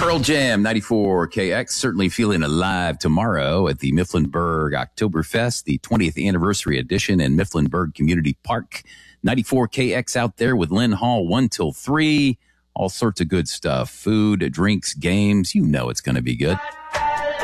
Pearl Jam 94KX, certainly feeling alive tomorrow at the Mifflinburg Oktoberfest, the 20th anniversary edition in Mifflinburg Community Park. 94KX out there with Lynn Hall 1 till 3. All sorts of good stuff. Food, drinks, games. You know it's going to be good.